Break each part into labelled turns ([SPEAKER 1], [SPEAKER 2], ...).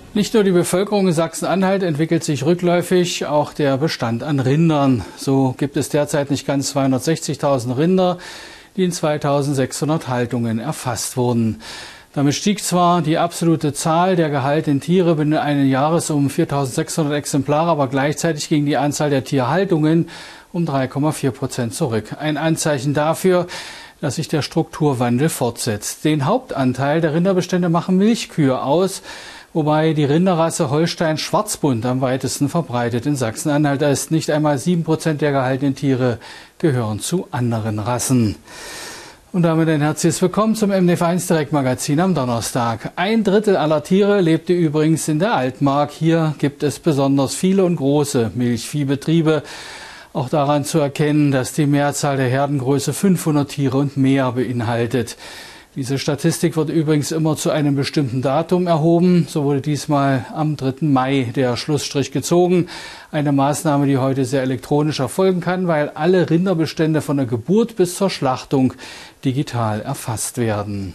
[SPEAKER 1] Nicht nur die Bevölkerung in Sachsen-Anhalt entwickelt sich rückläufig, auch der Bestand an Rindern. So gibt es derzeit nicht ganz 260.000 Rinder, die in 2.600 Haltungen erfasst wurden. Damit stieg zwar die absolute Zahl der gehaltenen Tiere binnen eines Jahres um 4.600 Exemplare, aber gleichzeitig ging die Anzahl der Tierhaltungen um 3,4% zurück. Ein Anzeichen dafür, dass sich der Strukturwandel fortsetzt. Den Hauptanteil der Rinderbestände machen Milchkühe aus, wobei die Rinderrasse Holstein-Schwarzbund am weitesten verbreitet in Sachsen-Anhalt ist. Nicht einmal 7% der gehaltenen Tiere gehören zu anderen Rassen. Und damit ein herzliches Willkommen zum MDF1 Direktmagazin am Donnerstag. 1/3 aller Tiere lebte übrigens in der Altmark. Hier gibt es besonders viele und große Milchviehbetriebe. Auch daran zu erkennen, dass die Mehrzahl der Herdengröße 500 Tiere und mehr beinhaltet. Diese Statistik wird übrigens immer zu einem bestimmten Datum erhoben. So wurde diesmal am 3. Mai der Schlussstrich gezogen. Eine Maßnahme, die heute sehr elektronisch erfolgen kann, weil alle Rinderbestände von der Geburt bis zur Schlachtung digital erfasst werden.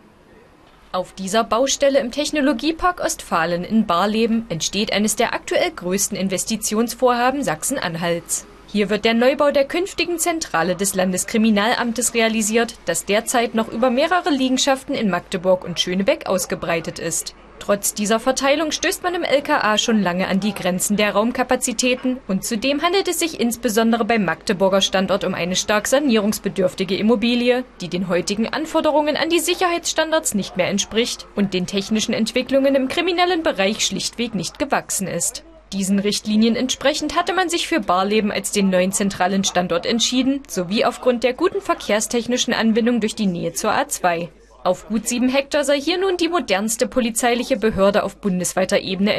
[SPEAKER 2] Auf dieser Baustelle im Technologiepark Ostfalen in Barleben entsteht eines der aktuell größten Investitionsvorhaben Sachsen-Anhalts. Hier wird der Neubau der künftigen Zentrale des Landeskriminalamtes realisiert, das derzeit noch über mehrere Liegenschaften in Magdeburg und Schönebeck ausgebreitet ist. Trotz dieser Verteilung stößt man im LKA schon lange an die Grenzen der Raumkapazitäten und zudem handelt es sich insbesondere beim Magdeburger Standort um eine stark sanierungsbedürftige Immobilie, die den heutigen Anforderungen an die Sicherheitsstandards nicht mehr entspricht und den technischen Entwicklungen im kriminellen Bereich schlichtweg nicht gewachsen ist. Diesen Richtlinien entsprechend hatte man sich für Barleben als den neuen zentralen Standort entschieden, sowie aufgrund der guten verkehrstechnischen Anbindung durch die Nähe zur A2. Auf gut 7 Hektar sei hier nun die modernste polizeiliche Behörde auf bundesweiter Ebene